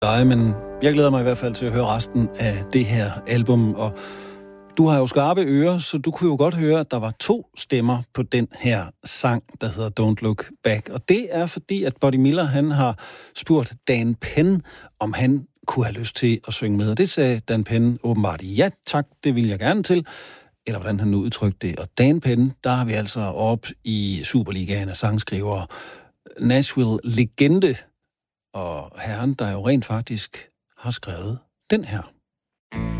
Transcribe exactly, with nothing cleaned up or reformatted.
Nej, men jeg glæder mig i hvert fald til at høre resten af det her album, og du har jo skarpe ører, så du kunne jo godt høre, at der var to stemmer på den her sang, der hedder Don't Look Back. Og det er fordi, at Buddy Miller, han har spurgt Dan Penn, om han kunne have lyst til at synge med. Og det sagde Dan Penn åbenbart ja tak, det vil jeg gerne til. Eller hvordan han nu udtrykte det. Og Dan Penn, der har vi altså op i Superligaen af sangskrivere. Nashville-legende. Og herren, der jo rent faktisk har skrevet den her.